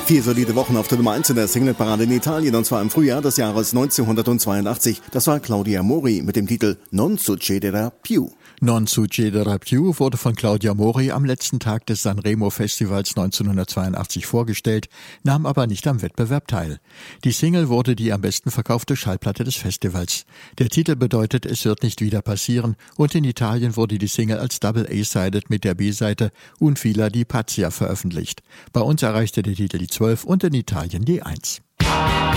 4 solide Wochen auf der Nummer 1 in der Singleparade in Italien, und zwar im Frühjahr des Jahres 1982. Das war Claudia Mori mit dem Titel Non succederà più. Non succederà più wurde von Claudia Mori am letzten Tag des Sanremo-Festivals 1982 vorgestellt, nahm aber nicht am Wettbewerb teil. Die Single wurde die am besten verkaufte Schallplatte des Festivals. Der Titel bedeutet, es wird nicht wieder passieren, und in Italien wurde die Single als Double A-Sided mit der B-Seite Un fila di pazzia veröffentlicht. Bei uns erreichte der Titel die 12 und in Italien die 1.